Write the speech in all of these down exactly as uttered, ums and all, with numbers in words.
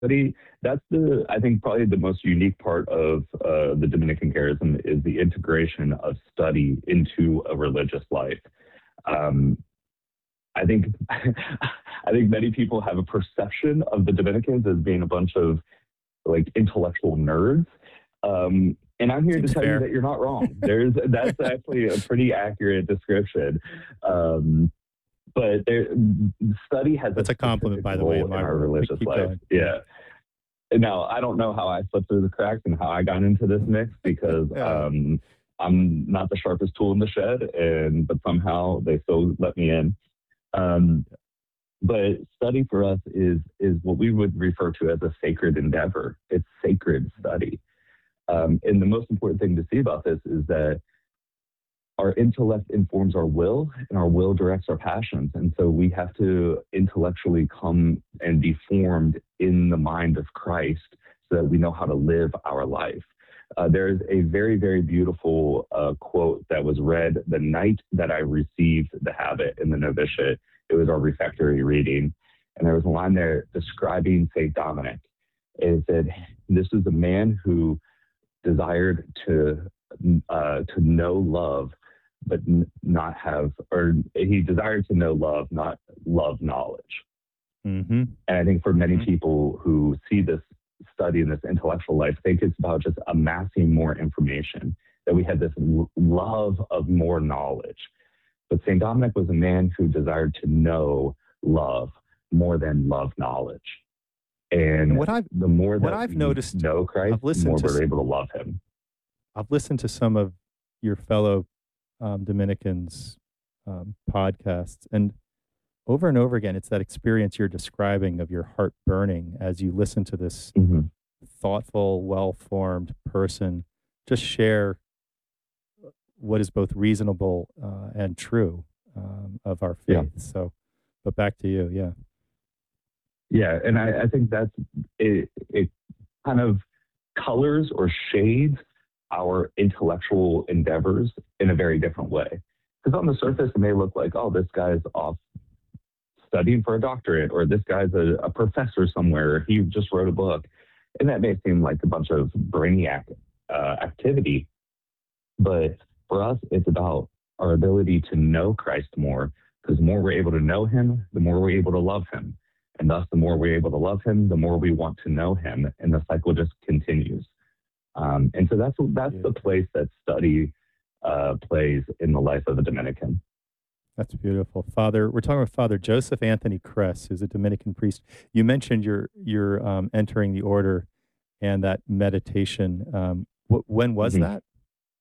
study, that's the, I think, probably the most unique part of uh, the Dominican charism is the integration of study into a religious life. Um, I think I think many people have a perception of the Dominicans as being a bunch of like intellectual nerds. Um, and I'm here to Seems tell you fair. that you're not wrong. There's that's actually a pretty accurate description. Um, but there, study has a That's a compliment, specific by the way, in role in my our world. But religious keep life. going. Yeah. Yeah. Now, I don't know how I slipped through the cracks and how I got into this mix because Yeah. um, I'm not the sharpest tool in the shed, and but somehow they still let me in. Um, but study for us is is what we would refer to as a sacred endeavor. It's sacred study. Um, and the most important thing to see about this is that our intellect informs our will and our will directs our passions. And so we have to intellectually come and be formed in the mind of Christ so that we know how to live our life. Uh, there is a very, very beautiful uh, quote that was read the night that I received the habit in the novitiate. It was our refectory reading. And there was a line there describing Saint Dominic. It said, this is a man who desired to uh, to know love, but n- not have, or he desired to know love, not love knowledge. Mm-hmm. And I think for many Mm-hmm. people who see this study and this intellectual life, think it's about just amassing more information, that we had this l- love of more knowledge. But Saint Dominic was a man who desired to know love more than love knowledge. And And what I've the more what that I've we noticed, know Christ, I've the listened more to we're s- able to love him. I've listened to some of your fellow um, Dominicans um, podcasts, and over and over again, it's that experience you're describing of your heart burning as you listen to this hmm thoughtful, well-formed person just share what is both reasonable uh, and true um, of our Yeah. faith. So, but back to you, yeah. Yeah. And I, I think that's it, it kind of colors or shades our intellectual endeavors in a very different way. Because on the surface, it may look like, oh, this guy's off studying for a doctorate, or this guy's a, a professor somewhere, or he just wrote a book. And that may seem like a bunch of brainiac uh, activity. But for us, it's about our ability to know Christ more, because the more we're able to know him, the more we're able to love him. And thus, the more we're able to love him, the more we want to know him. And the cycle just continues. Um, and so that's that's Yeah. the place that study uh, plays in the life of a Dominican. That's beautiful. Father, we're talking with Father Joseph Anthony Kress, who's a Dominican priest. You mentioned you're, you're um, entering the order and that meditation. Um, wh- when was Mhm. that?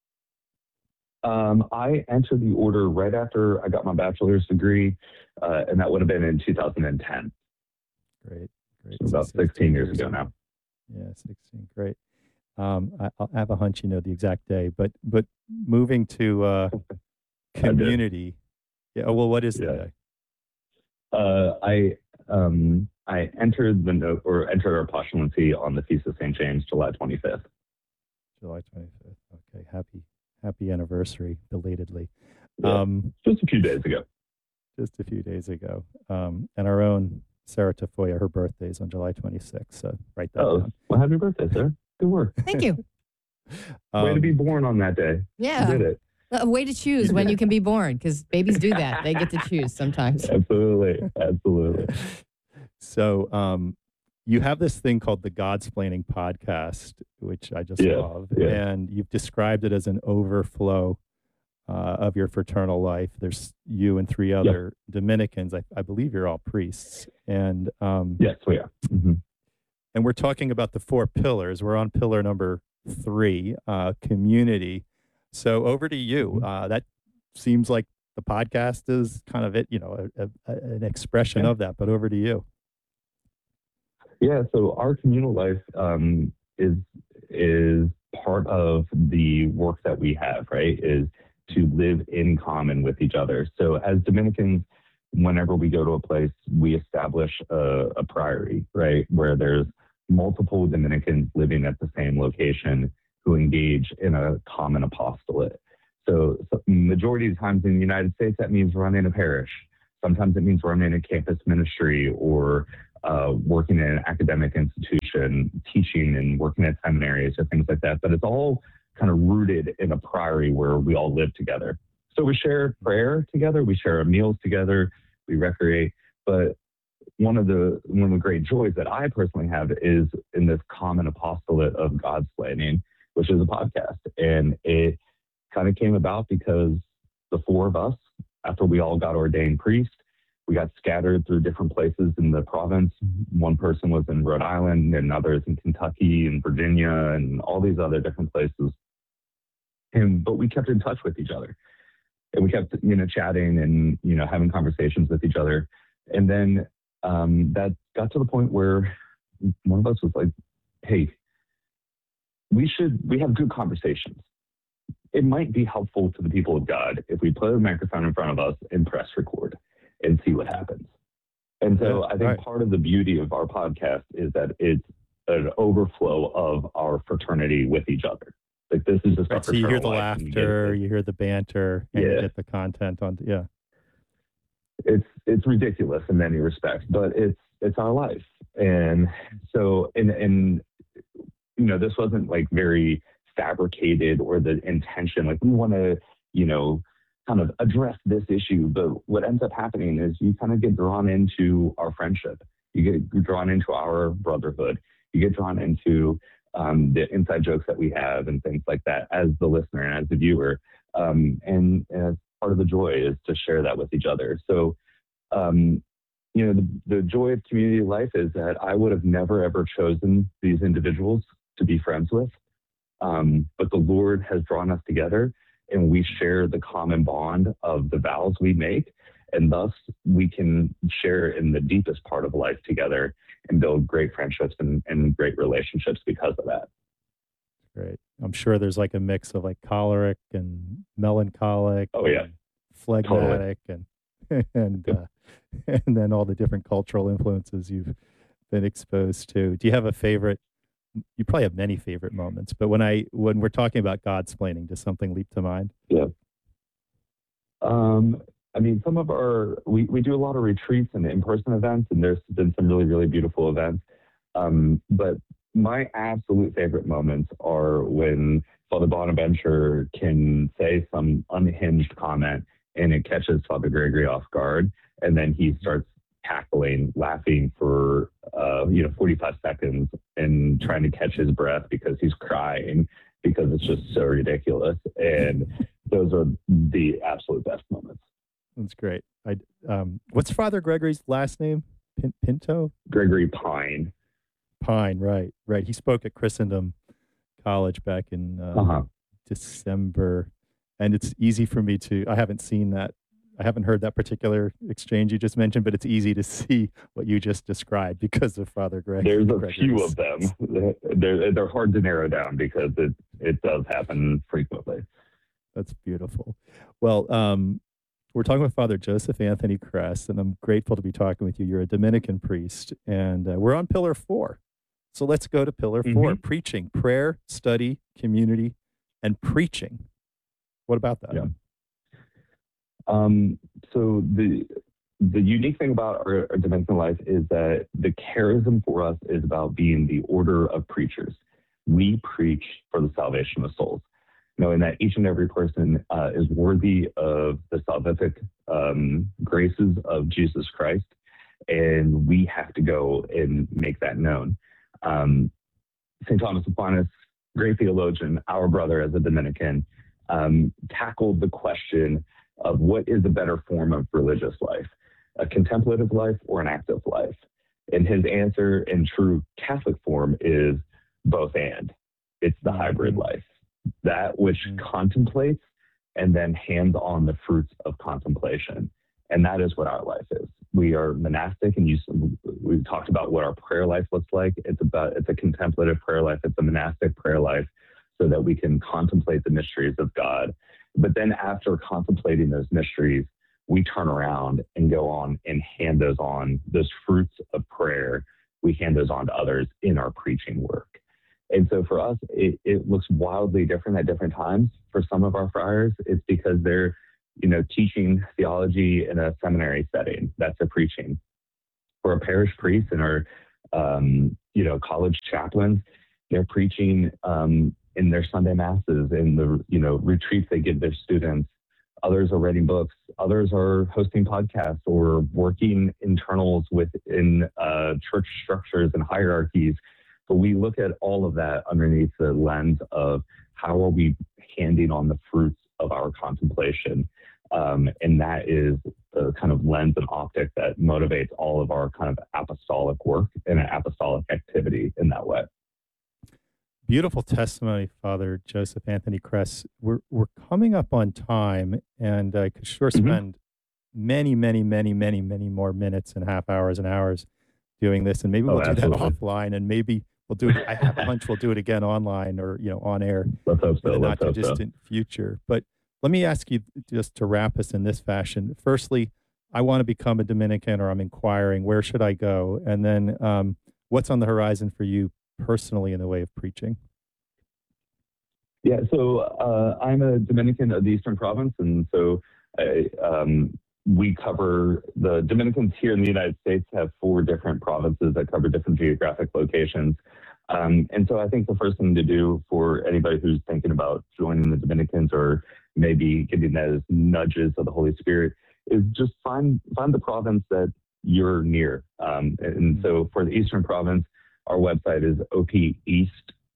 Um, I entered the order right after I got my bachelor's degree, uh, and that would have been in two thousand ten, Great, great. so So about sixteen sixteen years years ago ago. now. Yeah, sixteen. Great. Um, I, I have a hunch you know the exact day, but but moving to uh, I did. community. Yeah. Oh, well, what is the Yeah. day? Uh, I um, I entered the note or entered our postulancy on the Feast of Saint James, July twenty-fifth. July twenty-fifth. Okay. Happy happy anniversary, belatedly. Yeah, Um, just a few days ago. just a few days ago. Um, and our own Sarah Tafoya, her birthday is on July twenty-sixth. So write that Oh, down. well, happy birthday, sir. Good work. Thank you. Way to be Um, born on that day. You Yeah. did it. A way to choose when you can be born, because babies do that. They get to choose sometimes. Absolutely. Absolutely. so um, you have this thing called the Godsplaining podcast, which I just Yeah. love. Yeah. And you've described it as an overflow uh, of your fraternal life. There's you and three other Dominicans. I, I believe you're all priests. And um, Yes, we are. hmm and we're talking about the four pillars. We're on pillar number three, uh, community. So over to you. Mhm. Uh, that seems like the podcast is kind of it, you know, a, a, an expression Yeah. of that. But over to you. Yeah. So our communal life um, is is part of the work that we have, right? Is to live in common with each other. So as Dominicans, whenever we go to a place, we establish a, a priority, right? Where there's multiple Dominicans living at the same location who engage in a common apostolate. So, so majority of the times in the United States, that means running a parish. Sometimes it means running a campus ministry or uh, working in an academic institution, teaching and working at seminaries or things like that. But it's all kind of rooted in a priory where we all live together. So we share prayer together, we share our meals together, we recreate. But one of the one of the great joys that I personally have is in this common apostolate of Godsplaining, which is a podcast. And it kind of came about because the four of us, after we all got ordained priests, we got scattered through different places in the province. One person was in Rhode Island, and others in Kentucky and Virginia and all these other different places. And but we kept in touch with each other. And we kept, you know, chatting and, you know, having conversations with each other. And then um, that got to the point where one of us was like, hey, we should, we have good conversations. It might be helpful to the people of God if we put a microphone in front of us and press record and see what happens. And so I think right. part of the beauty of our podcast is that it's an overflow of our fraternity with each other. Like this is just Right, so you hear the laughter, you, you hear the banter, and yeah. you get the content on. Yeah, it's it's ridiculous in many respects, but it's it's our life, and so and and you know this wasn't like very fabricated or the intention. Like we want to you know kind of address this issue, but what ends up happening is you kind of get drawn into our friendship, you get drawn into our brotherhood, you get drawn into Um, the inside jokes that we have and things like that as the listener and as the viewer. Um, and, and as part of the joy is to share that with each other. So, um, you know, the, the joy of community life is that I would have never, ever chosen these individuals to be friends with. Um, but the Lord has drawn us together and we share the common bond of the vows we make. And thus we can share in the deepest part of life together and build great friendships and, and great relationships because of that. Great. I'm sure there's like a mix of like choleric and melancholic. Oh yeah. And phlegmatic totally. and and uh, and then all the different cultural influences you've been exposed to. Do you have a favorite? You probably have many favorite moments, but when I when we're talking about Godsplaining, does something leap to mind? Yeah. Um. I mean, some of our, we, we do a lot of retreats and in-person events, and there's been some really, really beautiful events. Um, but my absolute favorite moments are when Father Bonaventure can say some unhinged comment and it catches Father Gregory off guard, and then he starts cackling, laughing for, uh, you know, forty-five seconds and trying to catch his breath because he's crying because it's just so ridiculous. And those are the absolute best moments. That's great. I um, what's Father Gregory's last name? Pin, Pinto? Gregory Pine. Pine, right, right. He spoke at Christendom College back in uh, uh-huh. December, and it's easy for me to. I haven't seen that. I haven't heard that particular exchange you just mentioned, but it's easy to see what you just described because of Father Gregory. There's a Gregory's. few of them. They're they're hard to narrow down because it it does happen frequently. That's beautiful. Well, um, we're talking with Father Joseph Anthony Kress, and I'm grateful to be talking with you. You're a Dominican priest, and uh, we're on Pillar Four. So let's go to Pillar mm-hmm. Four: preaching, prayer, study, community, and preaching. What about that? Yeah. Um, so the the unique thing about our, our Dominican life is that the charism for us is about being the order of preachers. We preach for the salvation of souls, knowing that each and every person uh, is worthy of the salvific um, graces of Jesus Christ, and we have to go and make that known. Um, Saint Thomas Aquinas, great theologian, our brother as a Dominican, um, tackled the question of what is a better form of religious life, a contemplative life or an active life? And his answer in true Catholic form is both and. It's the mm-hmm. hybrid life, that which mm-hmm. contemplates and then hands on the fruits of contemplation. And that is what our life is. We are monastic, and you, we've talked about what our prayer life looks like. It's about, it's a contemplative prayer life. It's a monastic prayer life so that we can contemplate the mysteries of God. But then after contemplating those mysteries, we turn around and go on and hand those on, those fruits of prayer, we hand those on to others in our preaching work. And so for us, it, it looks wildly different at different times. For some of our friars, it's because they're, you know, teaching theology in a seminary setting. That's their preaching. for our parish priests and our, um, you know, college chaplains. They're preaching um, in their Sunday masses, in the, you know, retreats they give their students. Others are writing books. Others are hosting podcasts or working internals within uh, church structures and hierarchies. But we look at all of that underneath the lens of how are we handing on the fruits of our contemplation. Um, and that is the kind of lens and optic that motivates all of our kind of apostolic work and apostolic activity in that way. Beautiful testimony, Father Joseph Anthony Kress. We're we're coming up on time, and I could sure spend mm-hmm. many, many, many, many, many more minutes and half hours and hours doing this. And maybe oh, we'll do absolutely. that offline, and maybe we'll do it. I have a hunch we'll do it again online or you know on air Let's hope so. in the Let's not too hope distant so. future. But let me ask you just to wrap us in this fashion. Firstly, I want to become a Dominican, or I'm inquiring. Where should I go? And then, um, what's on the horizon for you personally in the way of preaching? Yeah, so uh, I'm a Dominican of the Eastern Province, and so I, um, we cover the Dominicans here in the United States have four different provinces that cover different geographic locations. Um, and so I think the first thing to do for anybody who's thinking about joining the Dominicans or maybe getting those nudges of the Holy Spirit is just find find the province that you're near. Um, and so for the Eastern Province, our website is o p east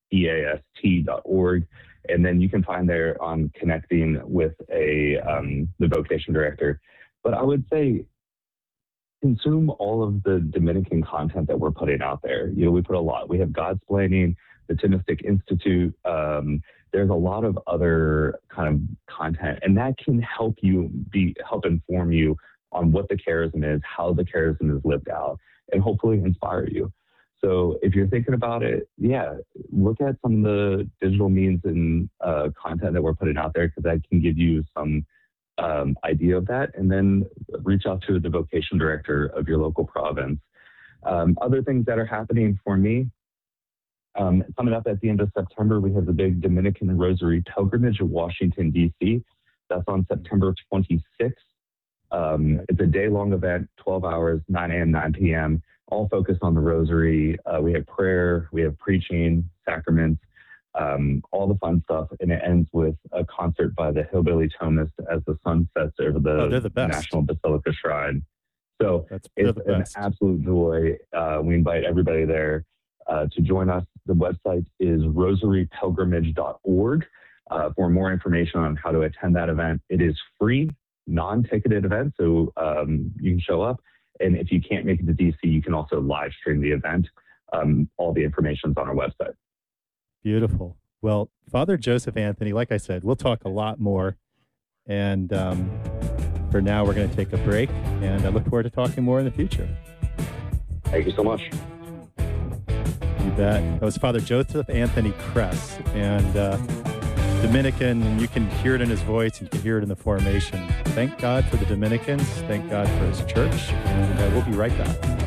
dot org. And then you can find there on connecting with a um, the vocation director. But I would say consume all of the Dominican content that we're putting out there. You know, we put a lot. We have Godsplaining, the Thomistic Institute. Um, there's a lot of other kind of content, and that can help you be help inform you on what the charism is, how the charism is lived out, and hopefully inspire you. So if you're thinking about it, yeah, look at some of the digital means and uh, content that we're putting out there, because that can give you some um, idea of that, and then reach out to the vocation director of your local province. Um, other things that are happening for me, um, coming up at the end of September, we have the big Dominican Rosary Pilgrimage in Washington, D C. That's on September twenty-sixth. Um, it's a day-long event, twelve hours, nine a.m., nine p.m., all focused on the Rosary. Uh, we have prayer, we have preaching, sacraments, um, all the fun stuff, and it ends with a concert by the Hillbilly Thomists as the sun sets over the, oh, they're the best. National Basilica Shrine. So That's, it's an absolute joy. Uh, we invite everybody there uh, to join us. The website is rosary pilgrimage dot org uh, for more information on how to attend that event. It is free, non-ticketed event, so um, you can show up. And if you can't make it to D C, you can also live stream the event. Um, all the information is on our website. Beautiful. Well, Father Joseph Anthony, like I said, we'll talk a lot more. And um, for now, we're going to take a break. And I look forward to talking more in the future. Thank you so much. You bet. That was Father Joseph Anthony Kress. And uh, Dominican, and you can hear it in his voice, you can hear it in the formation. Thank God for the Dominicans. Thank God for his church. And uh, we'll be right back.